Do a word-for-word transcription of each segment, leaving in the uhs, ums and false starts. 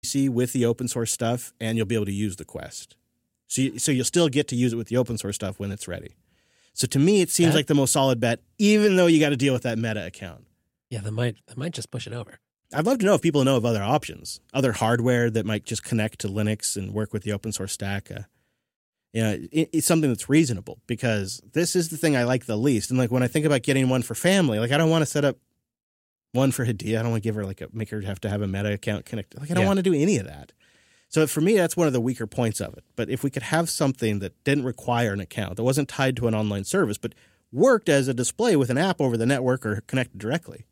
C with the open source stuff, and you'll be able to use the Quest. So, you, so you'll still get to use it with the open source stuff when it's ready. So to me, it seems that, like the most solid bet, even though you got to deal with that Meta account. Yeah, that might that might just push it over. I'd love to know if people know of other options, other hardware that might just connect to Linux and work with the open source stack. Uh, you know, it, it's something that's reasonable, because this is the thing I like the least. And like when I think about getting one for family, like I don't want to set up one for Hadia. I don't want to give her like a make her have to have a Meta account connected. Like I don't yeah. want to do any of that. So for me, that's one of the weaker points of it. But if we could have something that didn't require an account, that wasn't tied to an online service, but worked as a display with an app over the network or connected directly,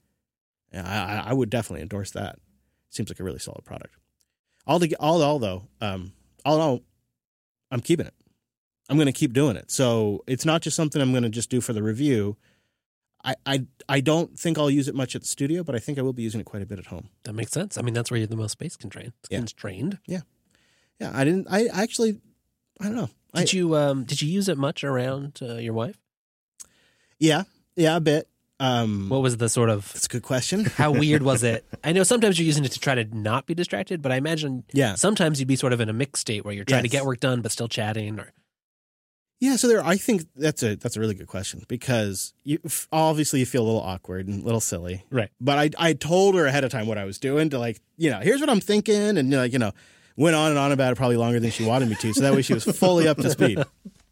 I, I would definitely endorse that. Seems like a really solid product. All to, all, all though, um, all in all, I'm keeping it. I'm going to keep doing it. So it's not just something I'm going to just do for the review. I, I I don't think I'll use it much at the studio, but I think I will be using it quite a bit at home. That makes sense. I mean, that's where you're the most space constrained. Yeah. Constrained. Yeah, yeah. I didn't. I actually. I don't know. Did I, you um did you use it much around uh, your wife? Yeah, yeah, a bit. Um, What was the sort of? that's a good question. How weird was it? I know sometimes you're using it to try to not be distracted, but I imagine Yeah. sometimes you'd be sort of in a mixed state where you're trying to Yes. get work done but still chatting. Or Yeah, so there. I think that's a that's a really good question, because you obviously you feel a little awkward and a little silly, right? But I I told her ahead of time what I was doing, to like, you know, here's what I'm thinking, and like, you know, went on and on about it probably longer than she wanted me to, so that way she was fully up to speed.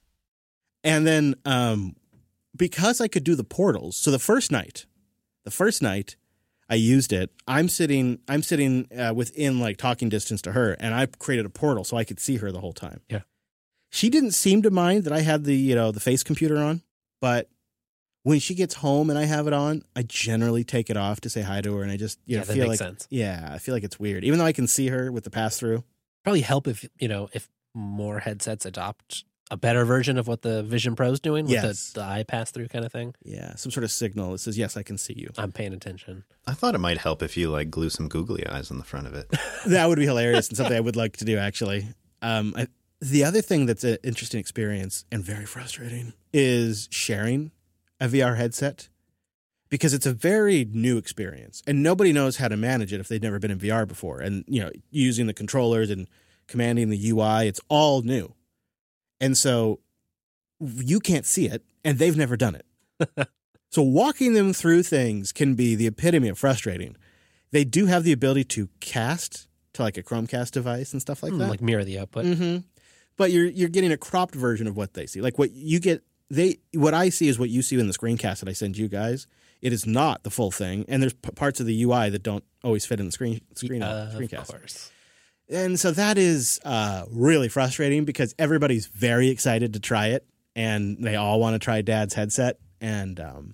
And then um, because I could do the portals, so the first night, the first night I used it, I'm sitting I'm sitting uh, within like talking distance to her, and I created a portal so I could see her the whole time. Yeah. She didn't seem to mind that I had the, you know, the face computer on, but when she gets home and I have it on, I generally take it off to say hi to her, and I just, you Yeah, know, that feel makes like, sense. yeah, I feel like it's weird, even though I can see her with the pass through. Probably help if you know if more headsets adopt a better version of what the Vision Pro's doing with Yes. the, the eye pass through kind of thing. Yeah, some sort of signal that says, yes, I can see you. I'm paying attention. I thought it might help if you like glue some googly eyes on the front of it. That would be hilarious and something I would like to do, actually. Um, I, the other thing that's an interesting experience and very frustrating is sharing a V R headset, because it's a very new experience and nobody knows how to manage it if they've never been in V R before. And, you know, using the controllers and commanding the U I, it's all new. And so you can't see it and they've never done it. So walking them through things can be the epitome of frustrating. They do have the ability to cast to like a Chromecast device and stuff like Mm, that. like mirror the output. Mm-hmm. But you're you're getting a cropped version of what they see. Like what you get, they what I see is what you see in the screencast that I send you guys. It is not the full thing, and there's p- parts of the U I that don't always fit in the screen screen Uh, screencast. Of course. And so that is uh, really frustrating, because everybody's very excited to try it, and they all want to try Dad's headset, and um,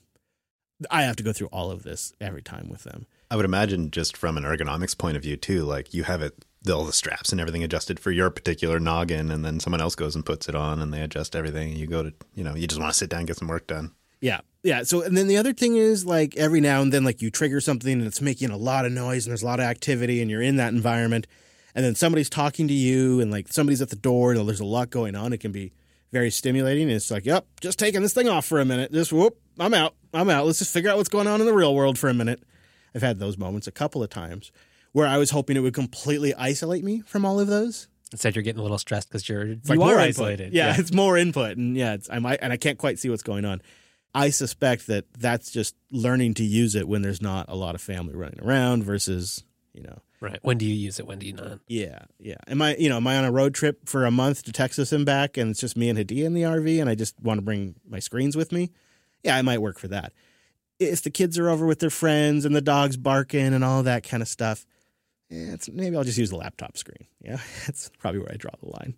I have to go through all of this every time with them. I would imagine just from an ergonomics point of view too, like you have it, all the straps and everything adjusted for your particular noggin, and then someone else goes and puts it on and they adjust everything, and you go to, you know, you just want to sit down and get some work done. Yeah. Yeah. So, and then the other thing is, like, every now and then, like, you trigger something and it's making a lot of noise and there's a lot of activity and you're in that environment, and then somebody's talking to you and, like, somebody's at the door and there's a lot going on. It can be very stimulating. And it's like, yep, just taking this thing off for a minute. Just whoop, I'm out. I'm out. Let's just figure out what's going on in the real world for a minute. I've had those moments a couple of times where I was hoping it would completely isolate me from all of those. Instead, you're getting a little stressed because you're It's like you are more isolated. input. Yeah, yeah, it's more input, and yeah, it's, I might, and I can't quite see what's going on. I suspect that that's just learning to use it when there's not a lot of family running around versus, you know. Right. When do you use it? When do you not? Yeah, yeah. Am I, you know, am I on a road trip for a month to Texas and back, and it's just me and Hadia in the R V, and I just want to bring my screens with me? Yeah, I might work for that. If the kids are over with their friends and the dog's barking and all that kind of stuff, eh, it's, maybe I'll just use the laptop screen. Yeah, that's probably where I draw the line.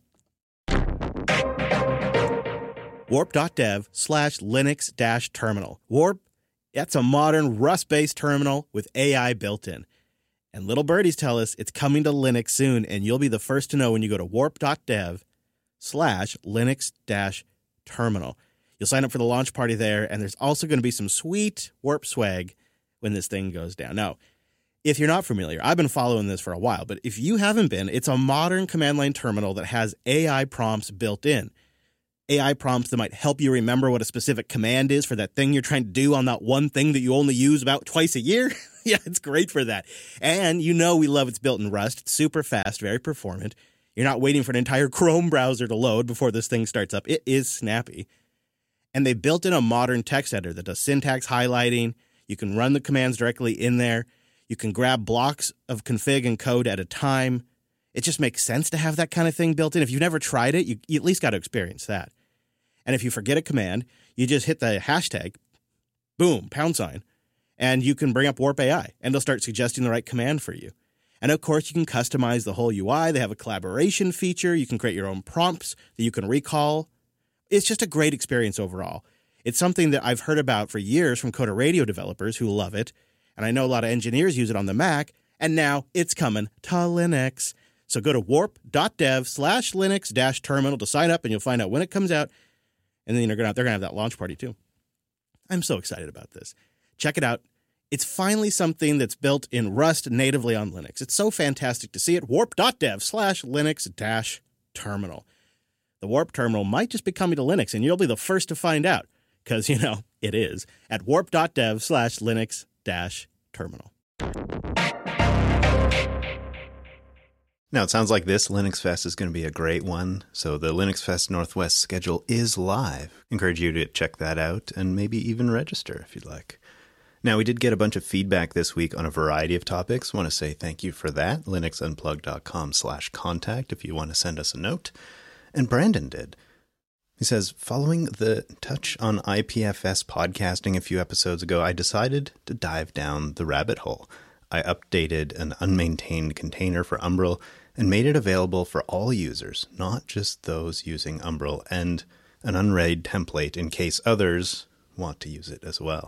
Warp.dev slash Linux dash terminal. Warp, that's a modern Rust-based terminal with A I built in. And little birdies tell us it's coming to Linux soon, and you'll be the first to know when you go to warp.dev slash Linux dash terminal. You'll sign up for the launch party there, and there's also going to be some sweet Warp swag when this thing goes down. Now, if you're not familiar, I've been following this for a while, but if you haven't been, it's a modern command line terminal that has A I prompts built in. A I prompts that might help you remember what a specific command is for that thing you're trying to do on that one thing that you only use about twice a year. Yeah, it's great for that. And you know we love it's built in Rust. It's super fast, very performant. You're not waiting for an entire Chrome browser to load before this thing starts up. It is snappy. And they built in a modern text editor that does syntax highlighting. You can run the commands directly in there. You can grab blocks of config and code at a time. It just makes sense to have that kind of thing built in. If you've never tried it, you, you at least got to experience that. And if you forget a command, you just hit the hashtag, boom, pound sign, and you can bring up Warp A I, and it'll start suggesting the right command for you. And of course, you can customize the whole U I. They have a collaboration feature. You can create your own prompts that you can recall. It's just a great experience overall. It's something that I've heard about for years from Coder Radio developers who love it. And I know a lot of engineers use it on the Mac. And now it's coming to Linux. So go to warp.dev slash Linux dash terminal to sign up, and you'll find out when it comes out. And then they're going to they're going to have that launch party too. I'm so excited about this. Check it out. It's finally something that's built in Rust natively on Linux. It's so fantastic to see it. Warp.dev slash Linux dash terminal. The Warp terminal might just be coming to Linux, and you'll be the first to find out, because, you know, it is, at warp.dev slash Linux dash terminal. Now, it sounds like this Linux Fest is going to be a great one. So the Linux Fest Northwest schedule is live. Encourage you to check that out and maybe even register if you'd like. Now, we did get a bunch of feedback this week on a variety of topics. I want to say thank you for that. linuxunplugged.com slash contact if you want to send us a note. And Brandon did. He says, following the touch on I P F S podcasting a few episodes ago, I decided to dive down the rabbit hole. I updated an unmaintained container for Umbrel and made it available for all users, not just those using Umbrel, and an unread template in case others want to use it as well.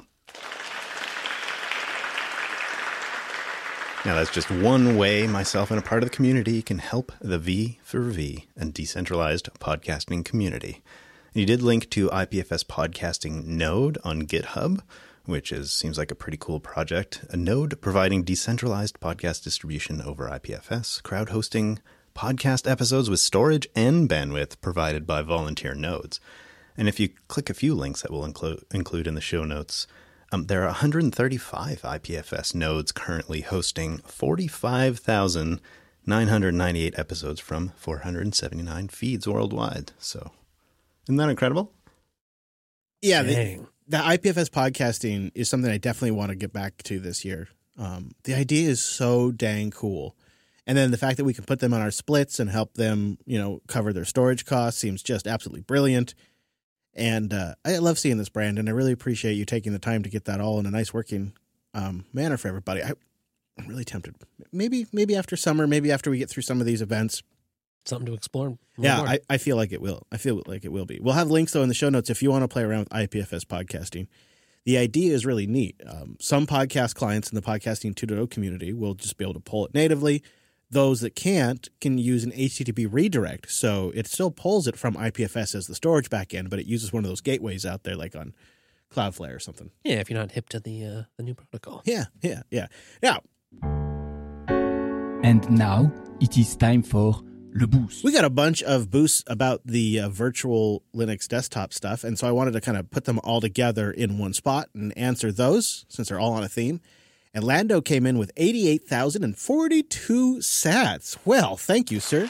Now, that's just one way myself and a part of the community can help the V for V and decentralized podcasting community. And you did link to I P F S Podcasting Node on GitHub, which is seems like a pretty cool project. A node providing decentralized podcast distribution over I P F S, crowd hosting podcast episodes with storage and bandwidth provided by volunteer nodes. And if you click a few links that we'll include include in the show notes, Um, there are one hundred thirty-five I P F S nodes currently hosting forty-five thousand nine hundred ninety-eight episodes from four hundred seventy-nine feeds worldwide. So, isn't that incredible? Yeah, the, the I P F S podcasting is something I definitely want to get back to this year. Um, the idea is so dang cool. And then the fact that we can put them on our splits and help them, you know, cover their storage costs seems just absolutely brilliant. And uh, I love seeing this, Brandon. I really appreciate you taking the time to get that all in a nice working um, manner for everybody. I, I'm really tempted. Maybe maybe after summer, maybe after we get through some of these events. Something to explore. Yeah, I, I feel like it will. I feel like it will be. We'll have links, though, in the show notes if you want to play around with I P F S podcasting. The idea is really neat. Um, some podcast clients in the Podcasting two point oh community will just be able to pull it natively. Those that can't can use an H T T P redirect. So it still pulls it from I P F S as the storage backend, but it uses one of those gateways out there like on Cloudflare or something. Yeah, if you're not hip to the uh, the new protocol. Yeah, yeah, yeah. Now, and now it is time for Le Boost. We got a bunch of boosts about the uh, virtual Linux desktop stuff, and so I wanted to kind of put them all together in one spot and answer those since they're all on a theme. And Lando came in with eighty-eight thousand forty-two sats. Well, thank you, sir.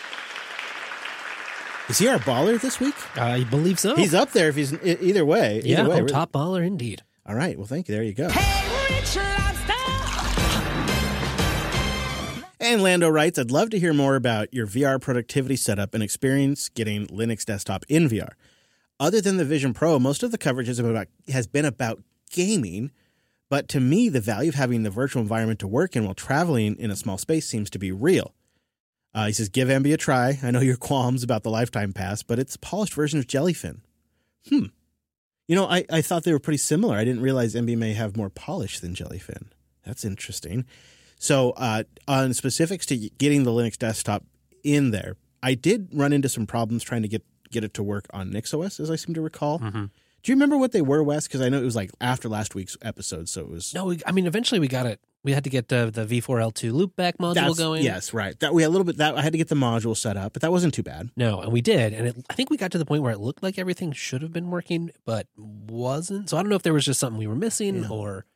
Is he our baller this week? I believe so. He's up there if he's either way. Either yeah, way, oh, really. top baller indeed. All right. Well, thank you. There you go. Hey, Rich Lobster! And Lando writes, I'd love to hear more about your V R productivity setup and experience getting Linux desktop in V R. Other than the Vision Pro, most of the coverage has been about, has been about gaming. But to me, the value of having the virtual environment to work in while traveling in a small space seems to be real. Uh, he says, give Emby a try. I know your qualms about the lifetime pass, but it's a polished version of Jellyfin. Hmm. You know, I, I thought they were pretty similar. I didn't realize Emby may have more polish than Jellyfin. That's interesting. So uh, on specifics to getting the Linux desktop in there, I did run into some problems trying to get, get it to work on NixOS, as I seem to recall. Mm-hmm. Do you remember what they were, Wes? Because I know it was like after last week's episode, so it was... No, we, I mean, eventually we got it. We had to get uh, the V four L two loopback module That's, going. Yes, right. That we had a little bit. That I had to get the module set up, but that wasn't too bad. No, and we did, and it, I think we got to the point where it looked like everything should have been working, but wasn't. So I don't know if there was just something we were missing, Yeah. or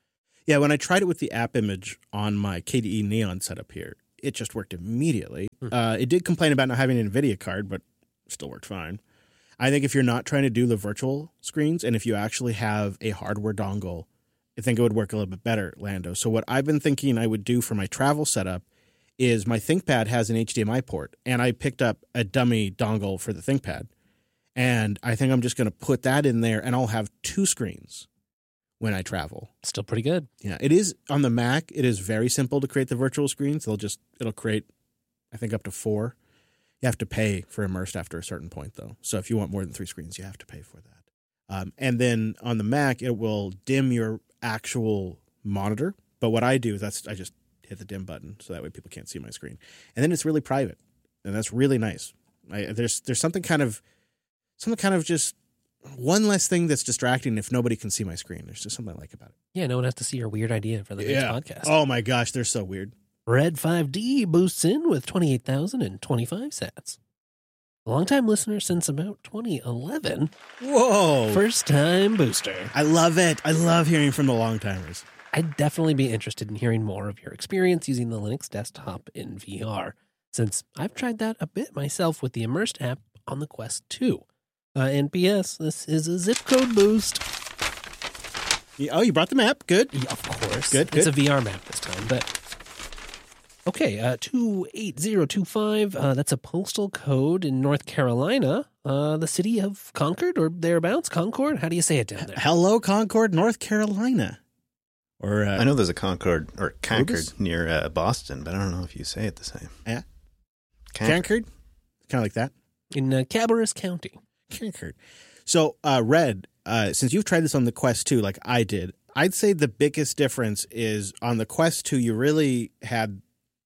Yeah, when I tried it with the app image on my K D E Neon setup here, it just worked immediately. Hmm. Uh, it did complain about not having an NVIDIA card, but still worked fine. I think if you're not trying to do the virtual screens and if you actually have a hardware dongle, I think it would work a little bit better, Lando. So what I've been thinking I would do for my travel setup is my ThinkPad has an H D M I port, and I picked up a dummy dongle for the ThinkPad. And I think I'm just going to put that in there, and I'll have two screens when I travel. Still pretty good. Yeah, it is on the Mac. It is very simple to create the virtual screens. They'll just, it'll create, I think, up to four. You have to pay for Immersed after a certain point, though. So if you want more than three screens, you have to pay for that. Um, and then on the Mac, it will dim your actual monitor. But what I do is that's I just hit the dim button so that way people can't see my screen. And then it's really private, and that's really nice. I, there's there's something kind of something kind of just one less thing that's distracting if nobody can see my screen. There's just something I like about it. Yeah, no one has to see your weird idea for the next podcast. Oh my gosh, they're so weird. Red five D boosts in with twenty-eight thousand twenty-five sats. A longtime listener since about twenty eleven. Whoa. First time booster. I love it. I love hearing from the long timers. I'd definitely be interested in hearing more of your experience using the Linux desktop in V R, since I've tried that a bit myself with the Immersed app on the Quest two. Uh, and P S, this is a zip code boost. Oh, you brought the map. Good. Yeah, of course. Good, It's good. a V R map this time, but... Okay, uh, two eight zero two five, uh, that's a postal code in North Carolina, uh, the city of Concord or thereabouts. Concord? How do you say it down there? Hello, Concord, North Carolina. Or uh, I know there's a Concord or Concord Rubus? near uh, Boston, but I don't know if you say it the same. Yeah. Concord. Concord. Kind of like that. In uh, Cabarrus County. Concord. So, uh, Red, uh, since you've tried this on the Quest two like I did, I'd say the biggest difference is on the Quest two, you really had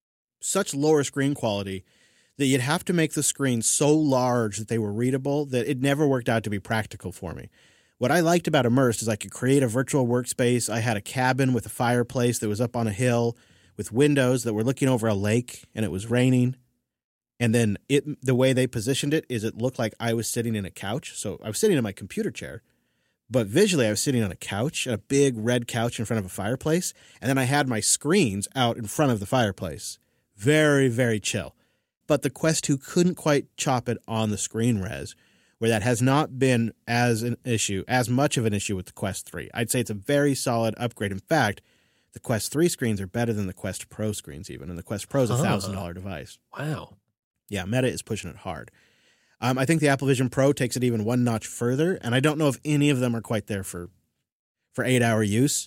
such lower screen quality that you'd have to make the screens so large that they were readable that it never worked out to be practical for me. What I liked about Immersed is I could create a virtual workspace. I had a cabin with a fireplace that was up on a hill with windows that were looking over a lake, and it was raining. And then it the way they positioned it is it looked like I was sitting in a couch. So I was sitting in my computer chair, but visually I was sitting on a couch, a big red couch in front of a fireplace. And then I had my screens out in front of the fireplace. Very, very chill. But the Quest two couldn't quite chop it on the screen res, where that has not been as an issue, as much of an issue with the Quest three. I'd say it's a very solid upgrade. In fact, the Quest three screens are better than the Quest Pro screens even, and the Quest Pro is a one thousand dollars device. Wow. Yeah, Meta is pushing it hard. Um, I think the Apple Vision Pro takes it even one notch further, and I don't know if any of them are quite there for for eight-hour use.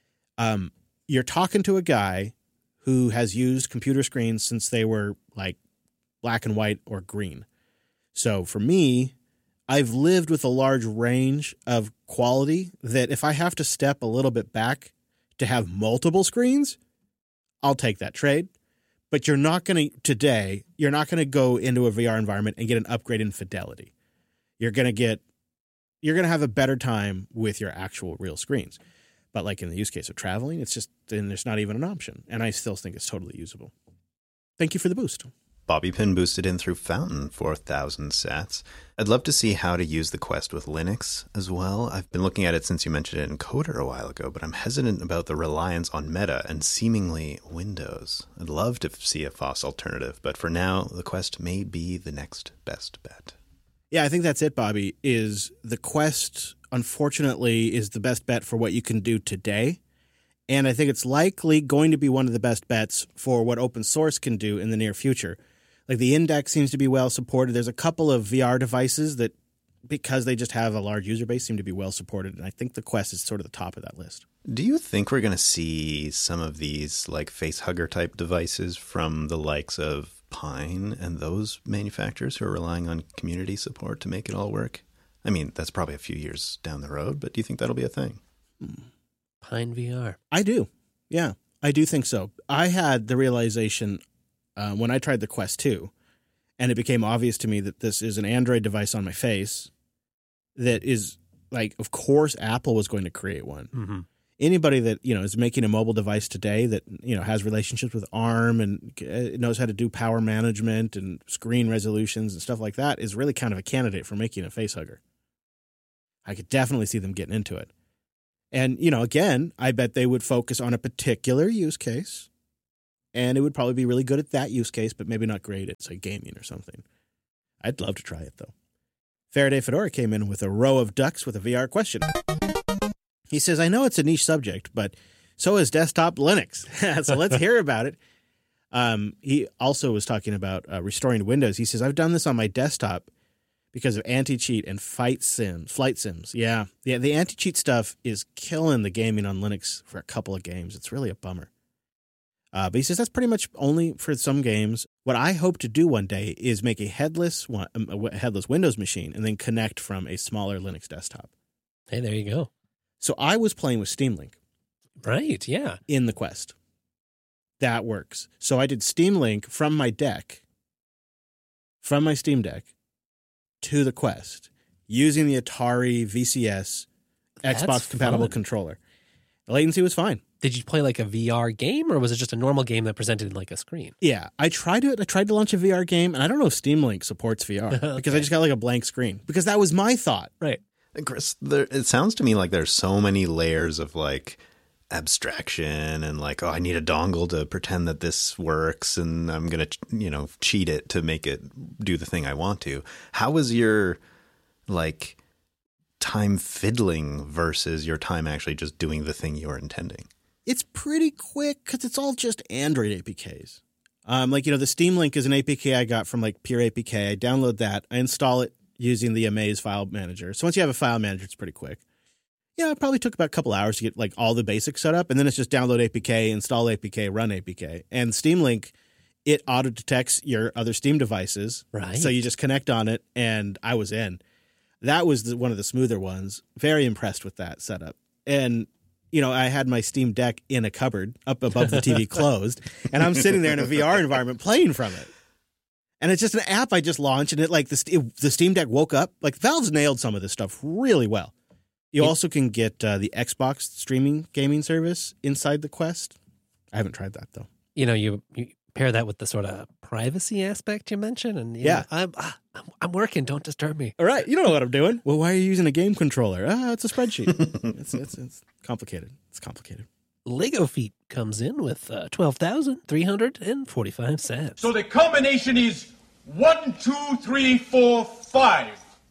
Um, you're talking to a guy who has used computer screens since they were like black and white or green. So for me, I've lived with a large range of quality that if I have to step a little bit back to have multiple screens, I'll take that trade. But you're not going to, today, you're not going to go into a V R environment and get an upgrade in fidelity. You're going to get, you're going to have a better time with your actual real screens. But like in the use case of traveling, it's just, then there's not even an option. And I still think it's totally usable. Thank you for the boost. Bobby Pin boosted in through Fountain, four thousand sats. I'd love to see how to use the Quest with Linux as well. I've been looking at it since you mentioned it in Coder a while ago, but I'm hesitant about the reliance on Meta and seemingly Windows. I'd love to see a F O S alternative, but for now, the Quest may be the next best bet. Yeah, I think that's it, Bobby, is the Quest, unfortunately, is the best bet for what you can do today. And I think it's likely going to be one of the best bets for what open source can do in the near future. Like the Index seems to be well supported. There's a couple of V R devices that, because they just have a large user base, seem to be well supported. And I think the Quest is sort of the top of that list. Do you think we're going to see some of these like face hugger type devices from the likes of Pine and those manufacturers who are relying on community support to make it all work? I mean, that's probably a few years down the road, but do you think that'll be a thing? Pine V R. I do. Yeah, I do think so. I had the realization uh, when I tried the Quest two, and it became obvious to me that this is an Android device on my face that is like, of course, Apple was going to create one. Mm-hmm. Anybody that, you know, is making a mobile device today that, you know, has relationships with ARM and knows how to do power management and screen resolutions and stuff like that is really kind of a candidate for making a face hugger. I could definitely see them getting into it. And, you know, again, I bet they would focus on a particular use case, and it would probably be really good at that use case, but maybe not great at, say, gaming or something. I'd love to try it, though. Faraday Fedora came in with a row of ducks with a V R question. He says, I know it's a niche subject, but so is desktop Linux. So let's hear about it. Um, he also was talking about uh, restoring Windows. He says, I've done this on my desktop because of anti-cheat and fight sims, flight sims. Yeah, yeah. The anti-cheat stuff is killing the gaming on Linux for a couple of games. It's really a bummer. Uh, but he says that's pretty much only for some games. What I hope to do one day is make a headless one, a headless Windows machine and then connect from a smaller Linux desktop. Hey, there you go. So I was playing with Steam Link. Right, yeah. In the Quest. That works. So I did Steam Link from my deck, from my Steam Deck, to the Quest, using the Atari V C S Xbox-compatible controller. The latency was fine. Did you play like a V R game, or was it just a normal game that presented like a screen? Yeah, I tried to. I tried to launch a V R game, and I don't know if Steam Link supports V R okay. because I just got like a blank screen. Because that was my thought. Right. Chris, there, it sounds to me like there's so many layers of like abstraction and like, oh, I need a dongle to pretend that this works, and I'm gonna, you know, cheat it to make it do the thing I want to. How was your like time fiddling versus your time actually just doing the thing you were intending? It's pretty quick because it's all just Android A P Ks. Um, like, you know, the Steam Link is an A P K I got from like Pure A P K. I download that. I install it using the Amaze file manager. So once you have a file manager, it's pretty quick. Yeah, it probably took about a couple hours to get like all the basics set up. And then it's just download A P K, install A P K, run A P K. And Steam Link, it auto detects your other Steam devices. Right. So you just connect on it, and I was in. That was the, one of the smoother ones. Very impressed with that setup. And you know, I had my Steam Deck in a cupboard up above the T V closed, and I'm sitting there in a V R environment playing from it. And it's just an app I just launched, and it like the, it, the Steam Deck woke up. Like Valve's nailed some of this stuff really well. You it, also can get uh, the Xbox streaming gaming service inside the Quest. I haven't tried that though. You know, you, you pair that with the sort of privacy aspect you mentioned, and you yeah, know, I'm, ah, I'm I'm working. Don't disturb me. All right, you don't know what I'm doing. Well, why are you using a game controller? Ah, it's a spreadsheet. it's, it's it's complicated. It's complicated. Lego Feet comes in with uh, twelve thousand three hundred and forty-five cents. So the combination is one, two, three, four, five.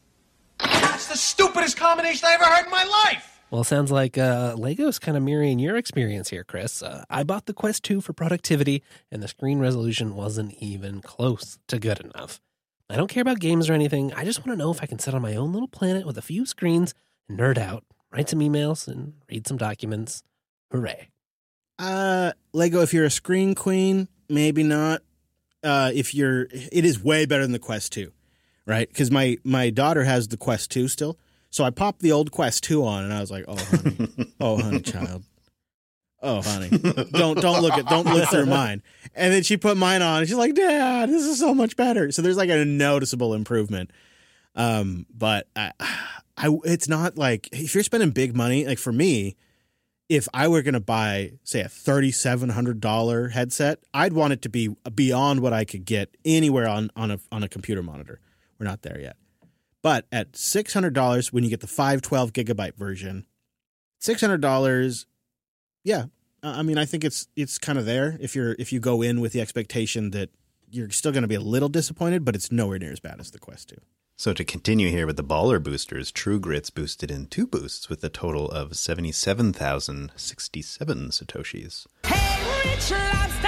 That's the stupidest combination I ever heard in my life. Well, it sounds like uh, Lego's kind of mirroring your experience here, Chris. Uh, I bought the Quest two for productivity, and the screen resolution wasn't even close to good enough. I don't care about games or anything. I just want to know if I can sit on my own little planet with a few screens and nerd out, write some emails, and read some documents. Hooray. Uh, Lego, if you're a screen queen, maybe not. Uh, if you're, it is way better than the Quest two, right? Because my, my daughter has the Quest two still. So I popped the old Quest two on, and I was like, "Oh, honey, oh, honey, child, oh, honey, don't don't look at don't look through mine." And then she put mine on, and she's like, "Dad, this is so much better." So there's like a noticeable improvement. Um, but I, I, it's not like if you're spending big money. Like for me, if I were going to buy, say, a thirty-seven hundred dollars headset, I'd want it to be beyond what I could get anywhere on on a on a computer monitor. We're not there yet. But at six hundred dollars, when you get the five twelve gigabyte version, six hundred dollars, yeah. I mean, I think it's it's kind of there if you're if you go in with the expectation that you're still going to be a little disappointed, but it's nowhere near as bad as the Quest two. So to continue here with the baller boosters, True Grits boosted in two boosts with a total of seventy-seven thousand sixty-seven Satoshis. Hey, Rich Lobster!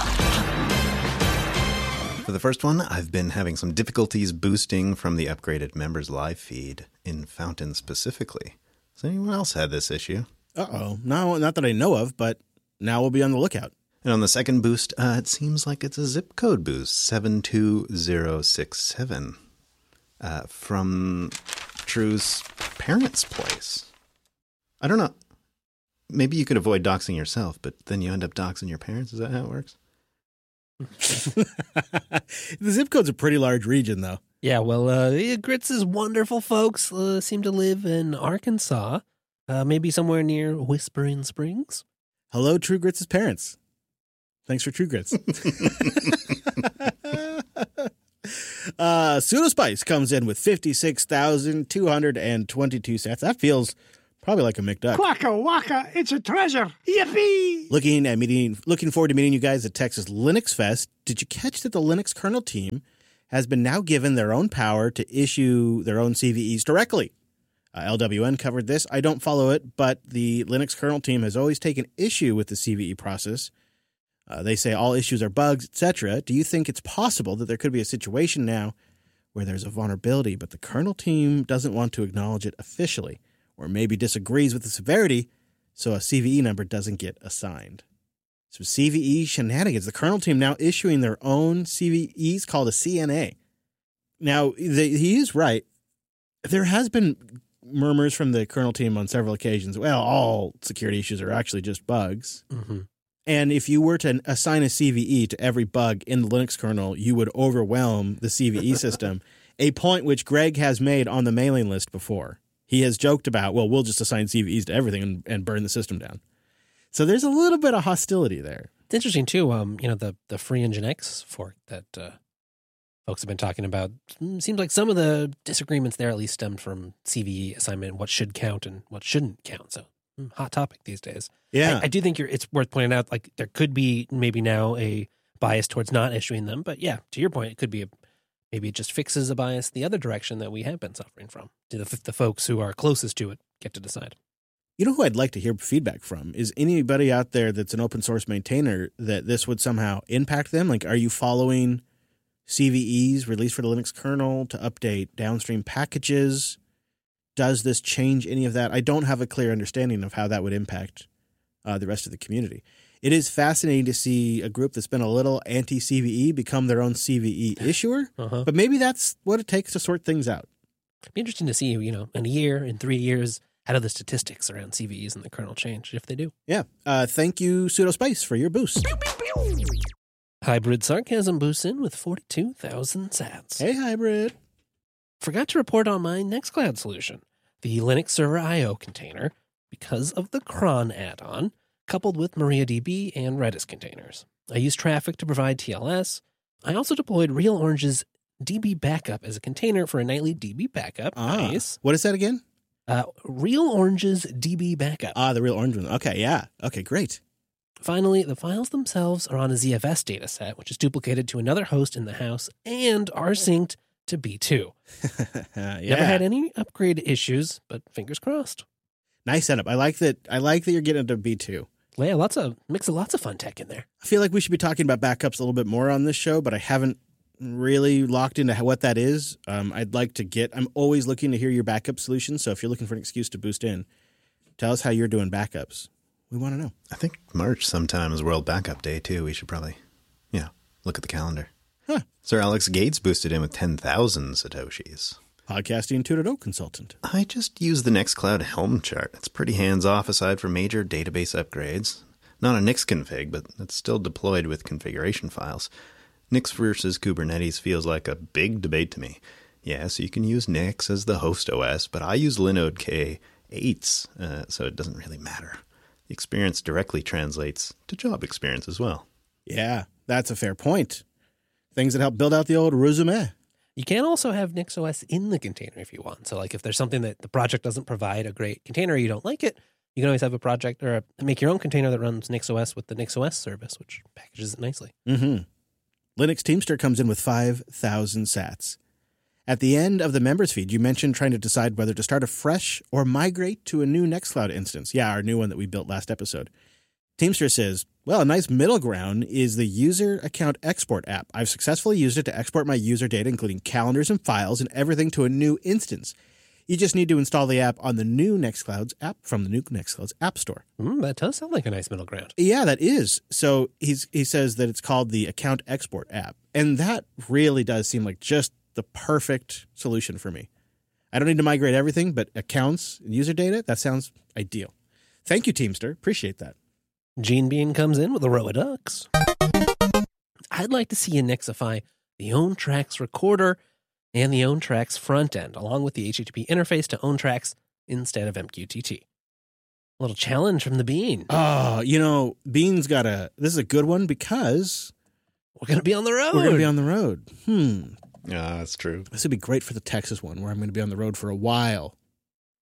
For the first one, I've been having some difficulties boosting from the upgraded members live feed in Fountain specifically. Has anyone else had this issue? Uh-oh. No, not that I know of, but now we'll be on the lookout. And on the second boost, uh, it seems like it's a zip code boost, seven two zero six seven, uh, from True's parents' place. I don't know. Maybe you could avoid doxing yourself, but then you end up doxing your parents? Is that how it works? The zip code's a pretty large region, though. Yeah, well, uh, Grits' wonderful folks uh, seem to live in Arkansas, uh, maybe somewhere near Whispering Springs. Hello, True Grits' parents. Thanks for True Grits. uh, Pseudospice comes in with fifty-six thousand two hundred twenty-two cents. That feels Probably like a McDuck. Quacka wacka, it's a treasure. Yippee! Looking at meeting, looking forward to meeting you guys at Texas Linux Fest. Did you catch that the Linux kernel team has been now given their own power to issue their own C V Es directly? Uh, L W N covered this. I don't follow it, but the Linux kernel team has always taken issue with the C V E process. Uh, they say all issues are bugs, et cetera. Do you think it's possible that there could be a situation now where there's a vulnerability, but the kernel team doesn't want to acknowledge it officially, or maybe disagrees with the severity, so a C V E number doesn't get assigned? So C V E shenanigans. The kernel team now issuing their own C V Es called a C N A. Now, the, he is right. There has been murmurs from the kernel team on several occasions. Well, all security issues are actually just bugs. Mm-hmm. And if you were to assign a C V E to every bug in the Linux kernel, you would overwhelm the C V E system, a point which Greg has made on the mailing list before. He has joked about, well, we'll just assign C V Es to everything and, and burn the system down. So there's a little bit of hostility there. It's interesting, too, um, you know, the, the free Nginx fork that uh, folks have been talking about. Seems like some of the disagreements there at least stemmed from C V E assignment, what should count and what shouldn't count. So hot topic these days. Yeah. I, I do think you're, it's worth pointing out, like, there could be maybe now a bias towards not issuing them. But yeah, to your point, it could be a, maybe it just fixes a bias the other direction that we have been suffering from. The, the folks who are closest to it get to decide. You know who I'd like to hear feedback from is anybody out there that's an open source maintainer that this would somehow impact them. Like, are you following C V Es released for the Linux kernel to update downstream packages? Does this change any of that? I don't have a clear understanding of how that would impact uh, the rest of the community. It is fascinating to see a group that's been a little anti-C V E become their own C V E issuer, Uh-huh. but maybe that's what it takes to sort things out. It'd be interesting to see, you know, in a year, in three years, how do the statistics around C V Es and the kernel change, if they do? Yeah. Uh, thank you, Pseudospice, for your boost. Hybrid Sarcasm boosts in with forty-two thousand sats. Hey, Hybrid. Forgot to report on my Nextcloud solution, the Linux Server I O container, because of the cron add-on, coupled with MariaDB and Redis containers. I used Traefik to provide T L S. I also deployed Real Orange's D B Backup as a container for a nightly D B backup. Ah, Nice. what is that again? Uh, Real Orange's D B Backup. Ah, the real orange one. Okay, yeah. Okay, great. Finally, the files themselves are on a Z F S dataset, which is duplicated to another host in the house and are synced to B two. yeah. Never had any upgrade issues, but fingers crossed. Nice setup. I like that. I like that you're getting into B two. Yeah, lots of mix of lots of fun tech in there. I feel like we should be talking about backups a little bit more on this show, but I haven't really locked into what that is. Um, I'd like to get. I'm always looking to hear your backup solutions. So if you're looking for an excuse to boost in, tell us how you're doing backups. We want to know. I think March sometime is World Backup Day, too. We should probably, yeah, look at the calendar. Huh. Sir Alex Gates boosted in with ten thousand Satoshis. Podcasting two point oh consultant. I just use the Nextcloud Helm chart. It's pretty hands-off aside from major database upgrades. Not a Nix config, but it's still deployed with configuration files. Nix versus Kubernetes feels like a big debate to me. Yes, you can use Nix as the host O S, but I use Linode K eights, uh, so it doesn't really matter. The experience directly translates to job experience as well. Yeah, that's a fair point. Things that help build out the old resume. You can also have NixOS in the container if you want. So, like, if there's something that the project doesn't provide a great container, or you don't like it, you can always have a project or a, make your own container that runs NixOS with the NixOS service, which packages it nicely. Mm-hmm. Linux Teamster comes in with five thousand sats. At the end of the members feed, you mentioned trying to decide whether to start afresh or migrate to a new Nextcloud instance. Yeah, our new one that we built last episode. Teamster says, well, a nice middle ground is the user account export app. I've successfully used it to export my user data, including calendars and files and everything to a new instance. You just need to install the app on the new Nextcloud's app from the new Nextcloud's app store. Mm, that does sound like a nice middle ground. Yeah, that is. So he's he says that it's called the account export app. And that really does seem like just the perfect solution for me. I don't need to migrate everything, but accounts and user data, that sounds ideal. Thank you, Teamster. Appreciate that. Gene Bean comes in with a row of ducks. I'd like to see you Nixify the OwnTracks recorder and the OwnTracks front end, along with the H T T P interface to OwnTracks instead of M Q T T. A little challenge from the Bean. Oh, you know, Bean's got a, this is a good one because We're going to be on the road. we're going to be on the road. Hmm. Yeah, that's true. This would be great for the Texas one where I'm going to be on the road for a while.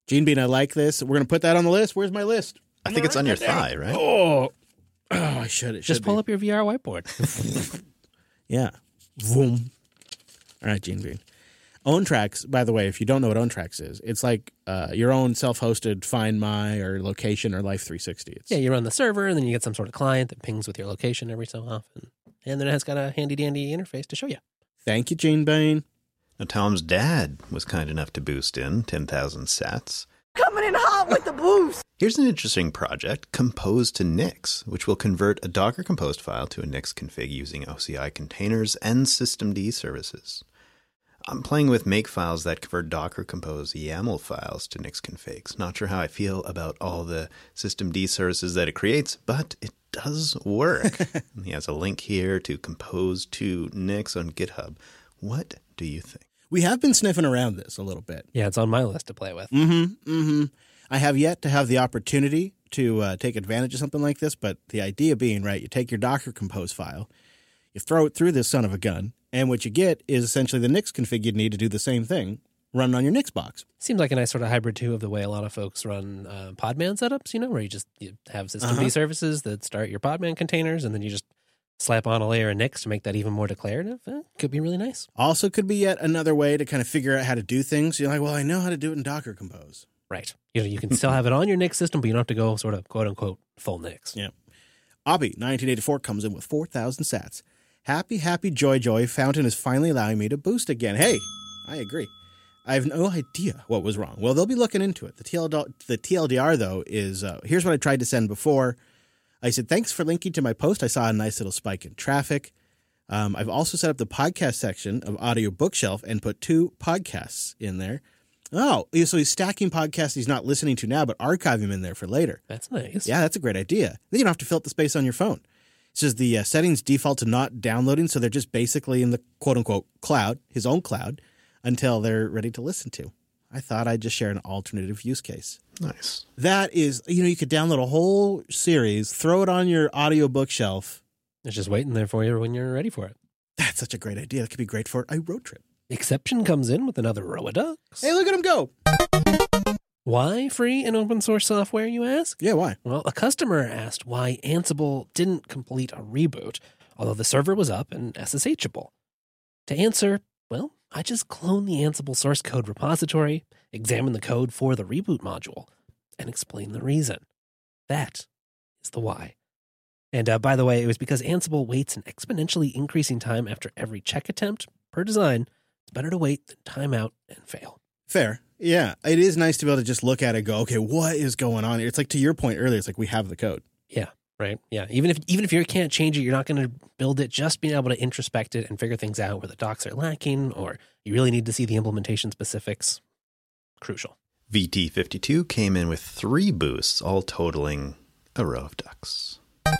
Gene Bean, I like this. We're going to put that on the list. Where's my list? I think it's on your thigh, right? Oh, oh I should. It Just should pull be. up your V R whiteboard. Yeah. Vroom. All right, Gene Bean. OwnTracks, by the way, if you don't know what OwnTracks is, it's like uh, your own self-hosted Find My or Location or Life three sixty. It's, Yeah, you run the server, and then you get some sort of client that pings with your location every so often. And then it has got a handy-dandy interface to show you. Thank you, Gene Bean. Now, Tom's dad was kind enough to boost in ten thousand sats. Coming in hot with the boost. Here's an interesting project, Compose to Nix, which will convert a Docker composed file to a Nix config using O C I containers and systemd services. I'm playing with makefiles that convert Docker Compose YAML files to Nix configs. Not sure how I feel about all the systemd services that it creates, but it does work. He has a link here to Compose to Nix on GitHub. What do you think? We have been sniffing around this a little bit. Yeah, it's on my list to play with. Mm-hmm, mm-hmm. I have yet to have the opportunity to uh, take advantage of something like this, but the idea being, right, you take your Docker Compose file, you throw it through this son of a gun, and what you get is essentially the Nix config you'd need to do the same thing, run on your Nix box. Seems like a nice sort of hybrid, too, of the way a lot of folks run uh, Podman setups, you know, where you just you have systemd Uh-huh. services that start your Podman containers, and then you just slap on a layer of Nix to make that even more declarative. Eh, could be really nice. Also could be yet another way to kind of figure out how to do things. You're like, well, I know how to do it in Docker Compose. Right. You know, you can still have it on your Nix system, but you don't have to go sort of quote-unquote full Nix. Yeah. Obby, nineteen eighty-four, comes in with four thousand sats. Happy, happy, joy, joy. Fountain is finally allowing me to boost again. Hey, I agree. I have no idea what was wrong. Well, they'll be looking into it. The T L D R, the T L D R though, is uh, here's what I tried to send before. I said, thanks for linking to my post. I saw a nice little spike in traffic. Um, I've also set up the podcast section of Audio Bookshelf and put two podcasts in there. Oh, so he's stacking podcasts he's not listening to now, but archive him in there for later. That's nice. Yeah, that's a great idea. Then you don't have to fill up the space on your phone. It says the uh, settings default to not downloading, so they're just basically in the quote-unquote cloud, his own cloud, until they're ready to listen to. I thought I'd just share an alternative use case. Nice. That is, you know, you could download a whole series, throw it on your audio bookshelf. It's just waiting there for you when you're ready for it. That's such a great idea. That could be great for a road trip. Exception comes in with another row of ducks. Hey, look at him go. Why free and open source software, you ask? Yeah, why? Well, a customer asked why Ansible didn't complete a reboot, although the server was up and SSHable. To answer, well, I just clone the Ansible source code repository, examine the code for the reboot module, and explain the reason. That is the why. And uh, by the way, it was because Ansible waits an exponentially increasing time after every check attempt. Per design, it's better to wait than time out and fail. Fair. Yeah, it is nice to be able to just look at it and go, okay, what is going on here? It's like to your point earlier, it's like we have the code. Yeah, right. Yeah, even if even if you can't change it, you're not going to build it. Just being able to introspect it and figure things out where the docs are lacking, or you really need to see the implementation specifics. Crucial. V T fifty-two came in with three boosts, all totaling a row of ducks.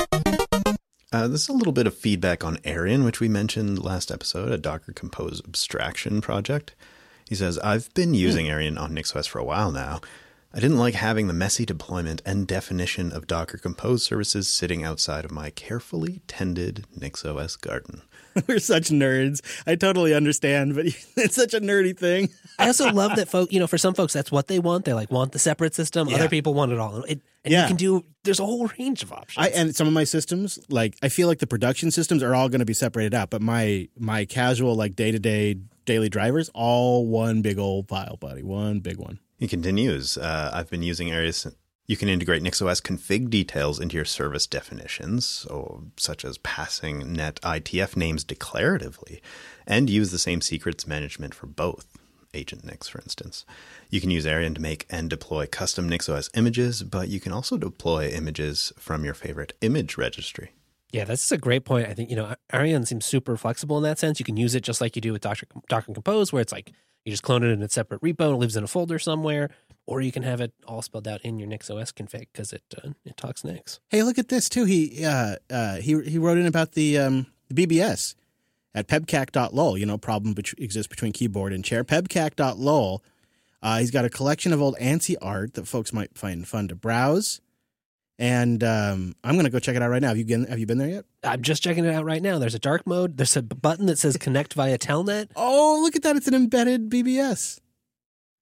Uh, this is a little bit of feedback on Arian, which we mentioned last episode, a Docker Compose abstraction project. He says, I've been using Arian on NixOS for a while now. I didn't like having the messy deployment and definition of Docker Compose services sitting outside of my carefully tended NixOS garden. We're such nerds. I totally understand, but it's such a nerdy thing. I also love that folk, you know, for some folks, that's what they want. They like want the separate system. Yeah. Other people want it all. It, and Yeah. you can do, there's a whole range of options. I and some of my systems, like I feel like the production systems are all going to be separated out, but my my casual like day to day daily drivers, all one big old file, buddy, one big one. He continues, uh, I've been using areas. You can integrate NixOS config details into your service definitions, so, such as passing net I T F names declaratively, and use the same secrets management for both. Agent Nix, for instance. You can use Arian to make and deploy custom NixOS images, but you can also deploy images from your favorite image registry. Yeah, that's a great point. I think, you know, Arian seems super flexible in that sense. You can use it just like you do with Docker, Docker Compose, where it's like you just clone it in a separate repo and it lives in a folder somewhere, or you can have it all spelled out in your NixOS config because it uh, it talks Nix. Hey, look at this too. He uh, uh, he he wrote in about the um, the B B S at pebcac dot lol. You know, problem bet- exists between keyboard and chair. pebcac dot lol. Uh, he's got a collection of old ANSI art that folks might find fun to browse. And um, I'm going to go check it out right now. Have you been, have you been there yet? I'm just checking it out right now. There's a dark mode. There's a button that says connect via telnet. Oh, look at that. It's an embedded B B S.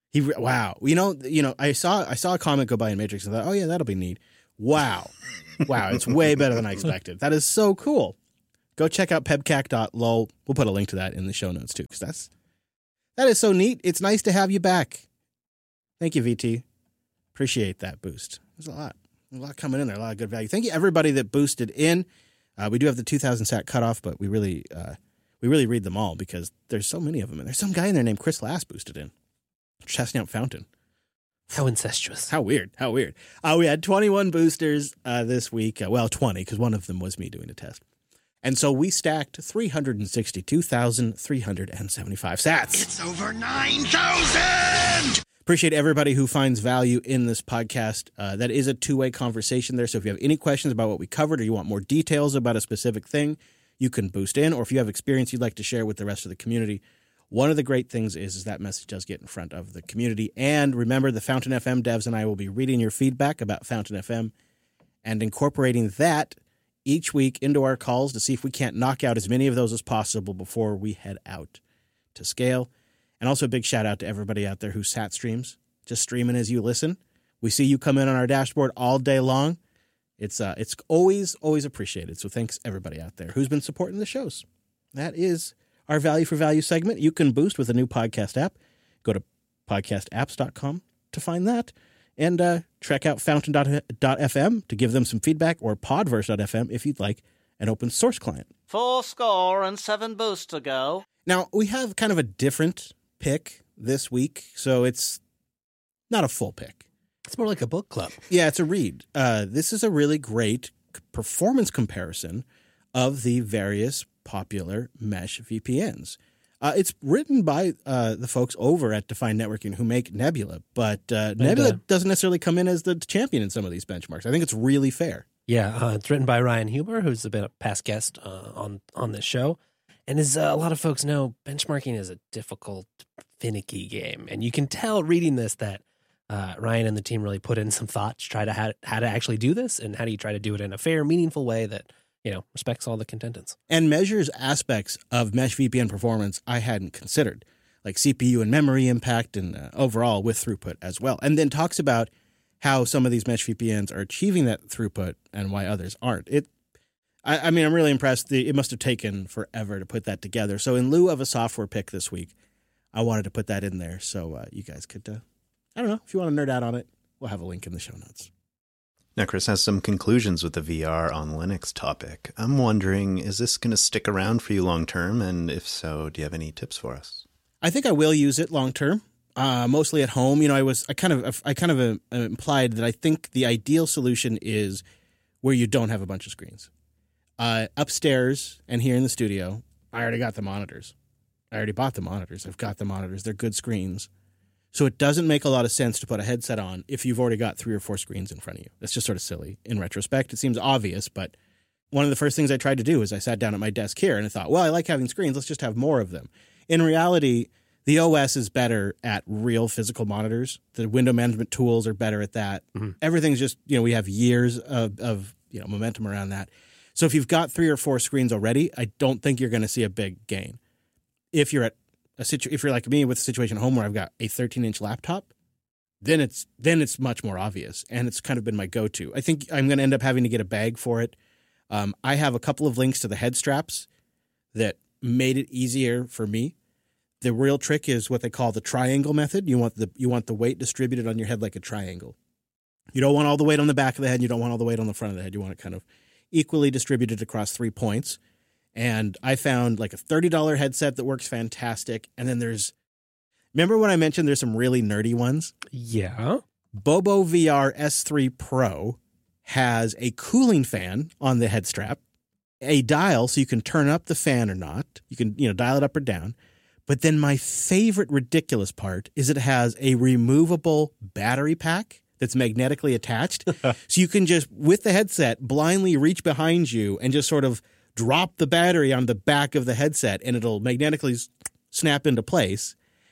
He wow. You know, you know, I saw I saw a comment go by in Matrix and thought, oh yeah, that'll be neat. Wow. Wow, it's way better than I expected. That is so cool. Go check out pebcac dot lol. We'll put a link to that in the show notes too, because that's that is so neat. It's nice to have you back. Thank you, V T. Appreciate that boost. There's a lot. A lot coming in there, a lot of good value. Thank you everybody that boosted in. Uh, we do have the two thousand sat cutoff, but we really uh, we really read them all because there's so many of them. And there's some guy in there named Chris Lass boosted in. Chestnut Fountain. How incestuous. How weird. How weird. Uh, we had twenty-one boosters uh, this week. Uh, well, twenty, because one of them was me doing a test. And so we stacked three hundred sixty-two thousand three hundred seventy-five sats. It's over nine thousand! Appreciate everybody who finds value in this podcast. Uh, that is a two-way conversation there. So if you have any questions about what we covered or you want more details about a specific thing, you can boost in. Or if you have experience you'd like to share with the rest of the community, one of the great things is, is that message does get in front of the community. And remember, the Fountain F M devs and I will be reading your feedback about Fountain F M and incorporating that each week into our calls to see if we can't knock out as many of those as possible before we head out to scale. And also a big shout out to everybody out there who sat streams, just streaming as you listen. We see you come in on our dashboard all day long. It's uh, it's always, always appreciated. So thanks everybody out there who's been supporting the shows. That is our value for value segment. You can boost with a new podcast app. Go to podcast apps dot com to find that. And uh, check out fountain dot f m to give them some feedback, or podverse dot f m if you'd like an open source client. Four score and seven boosts to go. Now, we have kind of a different pick this week, so it's not a full pick. It's more like a book club. Yeah, it's a read. Uh, this is a really great performance comparison of the various popular mesh V P Ns. Uh, it's written by uh, the folks over at Define Networking who make Nebula, but uh, Nebula uh, doesn't necessarily come in as the champion in some of these benchmarks. I think it's really fair. Yeah, uh, it's written by Ryan Huber, who's been a past guest uh, on, on this show. And as uh, a lot of folks know, benchmarking is a difficult, finicky game. And you can tell reading this that uh, Ryan and the team really put in some thought to try to how, how to actually do this, and how do you try to do it in a fair, meaningful way that, you know, respects all the contendants. And measures aspects of Mesh V P N performance I hadn't considered, like C P U and memory impact and uh, overall with throughput as well. And then talks about how some of these Mesh V P Ns are achieving that throughput and why others aren't. It, I, I mean, I'm really impressed. The, it must have taken forever to put that together. So in lieu of a software pick this week, I wanted to put that in there so uh, you guys could, uh, I don't know, if you want to nerd out on it, we'll have a link in the show notes. Now, Chris has some conclusions with the V R on Linux topic. I'm wondering, is this going to stick around for you long term? And if so, do you have any tips for us? I think I will use it long term, uh, mostly at home. You know, I was I kind of I kind of uh, implied that I think the ideal solution is where you don't have a bunch of screens. Uh, upstairs and here in the studio, I already got the monitors. I already bought the monitors. I've got the monitors. They're good screens. So it doesn't make a lot of sense to put a headset on if you've already got three or four screens in front of you. That's just sort of silly. In retrospect, it seems obvious, but one of the first things I tried to do is I sat down at my desk here and I thought, well, I like having screens. Let's just have more of them. In reality, the O S is better at real physical monitors. The window management tools are better at that. Mm-hmm. Everything's just, you know, we have years of, of, you know, momentum around that. So if you've got three or four screens already, I don't think you're going to see a big gain. If you're at a situ- if you're like me with a situation at home where I've got a thirteen inch laptop, then it's then it's much more obvious, and it's kind of been my go-to. I think I'm going to end up having to get a bag for it. Um, I have a couple of links to the head straps that made it easier for me. The real trick is what they call the triangle method. You want the you want the weight distributed on your head like a triangle. You don't want all the weight on the back of the head. You don't want all the weight on the front of the head. You want it kind of equally distributed across three points. And I found like a thirty dollars headset that works fantastic. And then there's, remember when I mentioned there's some really nerdy ones? Yeah. Bobo V R S three Pro has a cooling fan on the head strap, a dial so you can turn up the fan or not. You can, you know, dial it up or down. But then my favorite ridiculous part is it has a removable battery pack that's magnetically attached. So you can just, with the headset, blindly reach behind you and just sort of drop the battery on the back of the headset, and it'll magnetically snap into place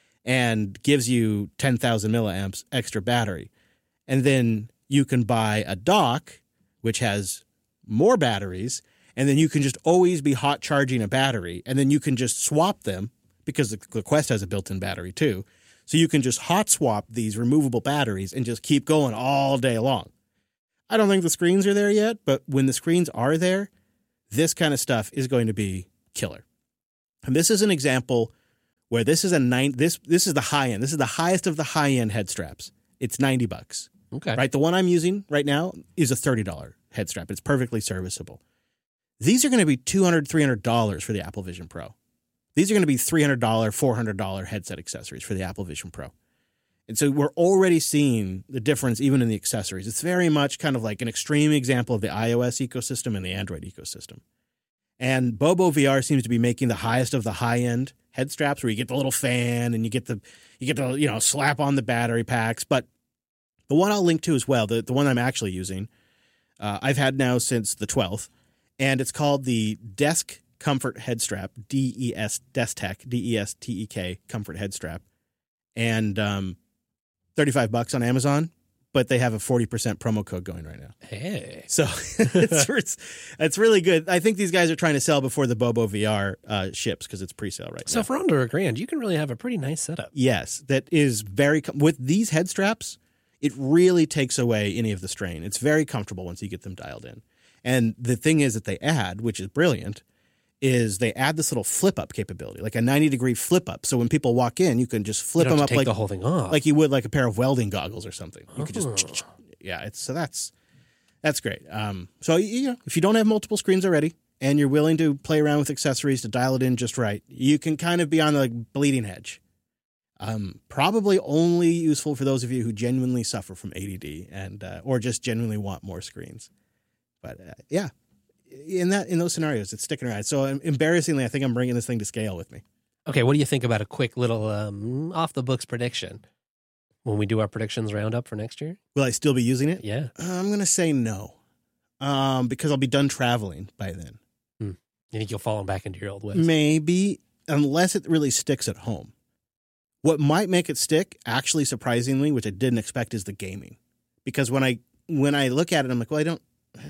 and gives you ten thousand milliamps extra battery. And then you can buy a dock, which has more batteries, and then you can just always be hot charging a battery, and then you can just swap them because the, the Quest has a built-in battery too. So you can just hot swap these removable batteries and just keep going all day long. I don't think the screens are there yet, but when the screens are there, this kind of stuff is going to be killer. And this is an example where this is a nine. This this is the high end. This is the highest of the high end head straps. It's ninety bucks. Okay. Right. The one I'm using right now is a thirty dollars head strap. It's perfectly serviceable. These are going to be two hundred dollars, three hundred dollars for the Apple Vision Pro. These are going to be three hundred dollars, four hundred dollars headset accessories for the Apple Vision Pro. And so we're already seeing the difference even in the accessories. It's very much kind of like an extreme example of the iOS ecosystem and the Android ecosystem. And Bobo V R seems to be making the highest of the high-end head straps where you get the little fan and you get the you get the, you know, slap on the battery packs. But the one I'll link to as well, the, the one I'm actually using, uh, I've had now since the twelfth, and it's called the Desk Comfort Head Strap, D E S, Destek, D E S T E K, Comfort Head Strap. And um, thirty-five bucks on Amazon, but they have a forty percent promo code going right now. Hey. So it's, it's it's really good. I think these guys are trying to sell before the Bobo V R uh, ships because it's pre-sale right So now. for under a grand, you can really have a pretty nice setup. Yes, that is very com- with these head straps, it really takes away any of the strain. It's very comfortable once you get them dialed in. And the thing is that they add, which is brilliant, is they add this little flip up capability, like a ninety degree flip up. So when people walk in, you can just flip You don't them have up to take like the whole thing off. like you would like a pair of welding goggles or something. You could Oh. just yeah. It's so that's that's great. Um, so you know, if you don't have multiple screens already and you're willing to play around with accessories to dial it in just right, you can kind of be on the like, bleeding edge. Um, probably only useful for those of you who genuinely suffer from A D D and uh, or just genuinely want more screens. But uh, yeah. In that, in those scenarios, it's sticking around. So um, embarrassingly, I think I'm bringing this thing to scale with me. Okay, what do you think about a quick little um, off-the-books prediction when we do our predictions roundup for next year? Will I still be using it? Yeah. Uh, I'm going to say no, um, because I'll be done traveling by then. Hmm. You think you'll fall back into your old ways? Maybe, unless it really sticks at home. What might make it stick, actually, surprisingly, which I didn't expect, is the gaming. Because when I when I look at it, I'm like, well, I don't.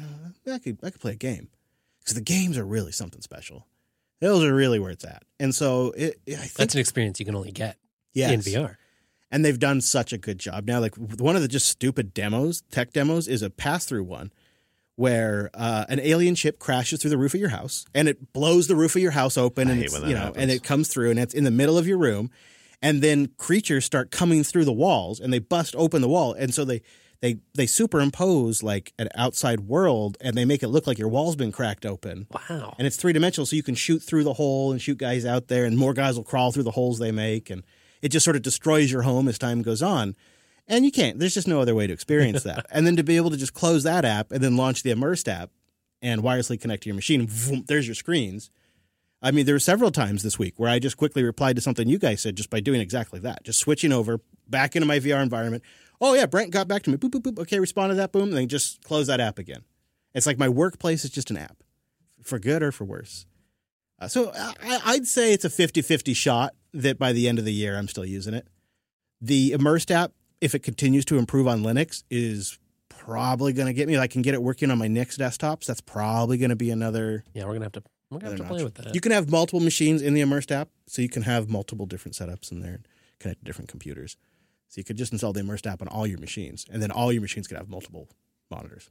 I could I could play a game because the games are really something special. Those are really where it's at, and so it, I think That's an experience you can only get yes. in V R. And they've done such a good job now. Like one of the just stupid demos, tech demos, is a pass-through one where uh, an alien ship crashes through the roof of your house and it blows the roof of your house open, I and hate it's, when that you know, happens. and it comes through, and it's in the middle of your room, and then creatures start coming through the walls, and they bust open the wall, and so they. They they superimpose like an outside world, and they make it look like your wall's been cracked open. Wow. And it's three dimensional, so you can shoot through the hole and shoot guys out there, and more guys will crawl through the holes they make, and it just sort of destroys your home as time goes on. And you can't. There's just no other way to experience that. And then to be able to just close that app and then launch the Immersed app and wirelessly connect to your machine, and vroom, there's your screens. I mean, there were several times this week where I just quickly replied to something you guys said just by doing exactly that, just switching over back into my V R environment. Oh, yeah, Brent got back to me. Boop, boop, boop. Okay, respond to that. Boom. And then just close that app again. It's like my workplace is just an app, for good or for worse. Uh, so I, I'd say it's a fifty-fifty shot that by the end of the year, I'm still using it. The Immersed app, if it continues to improve on Linux, is probably going to get me. If I can get it working on my Nix desktops, that's probably going to be another... Yeah, we're going to have to we're gonna have to another play notch. with that. You can have multiple machines in the Immersed app, so you can have multiple different setups in there and connect to different computers. So you could just install the Immersed app on all your machines, and then all your machines could have multiple monitors.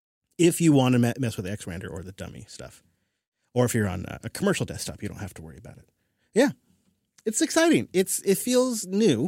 If you want to me- mess with the X-Render or the dummy stuff. Or if you're on a, a commercial desktop, you don't have to worry about it. Yeah, it's exciting. It's It feels new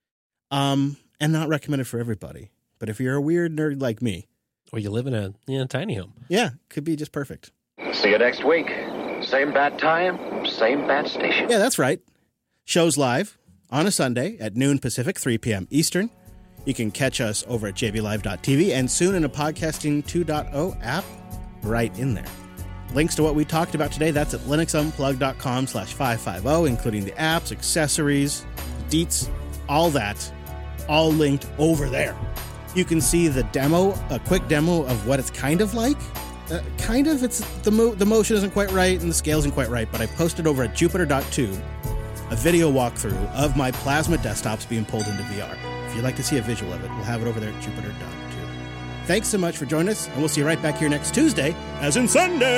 um, and not recommended for everybody. But if you're a weird nerd like me. Or you live in a you know, tiny home. Yeah, could be just perfect. See you next week. Same bat time, same bat station. Yeah, that's right. Show's live on a Sunday at noon Pacific, three p.m. Eastern. You can catch us over at j b live dot t v and soon in a Podcasting two point oh app right in there. Links to what we talked about today, that's at linuxunplug.com slash 550, including the apps, accessories, deets, all that, all linked over there. You can see the demo, a quick demo of what it's kind of like. Uh, kind of, it's the mo- the motion isn't quite right and the scale isn't quite right, but I posted over at jupiter dot tube a video walkthrough of my Plasma desktops being pulled into V R. If you'd like to see a visual of it, we'll have it over there at jupiter dot tube. Thanks so much for joining us, and we'll see you right back here next Tuesday, as in Sunday!